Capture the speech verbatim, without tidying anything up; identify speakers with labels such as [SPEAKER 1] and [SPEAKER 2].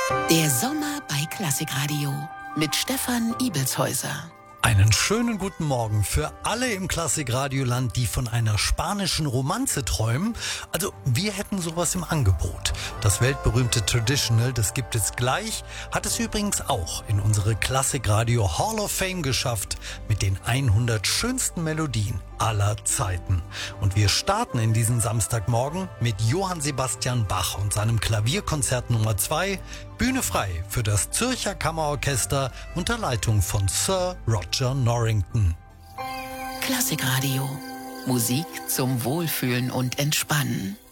[SPEAKER 1] Der Sommer bei Klassikradio mit Stefan Ibelshäuser.
[SPEAKER 2] Einen schönen guten Morgen für alle im Klassikradioland, die von einer spanischen Romanze träumen. Also wir hätten sowas im Angebot. Das weltberühmte Traditional, das gibt es gleich, hat es übrigens auch in unsere Klassikradio Hall of Fame geschafft mit den hundert schönsten Melodien aller Zeiten. Und wir starten in diesen Samstagmorgen mit Johann Sebastian Bach und seinem Klavierkonzert Nummer zwei, Bühne frei für das Zürcher Kammerorchester unter Leitung von Sir Roger Norrington.
[SPEAKER 1] Klassikradio. Musik zum Wohlfühlen und Entspannen.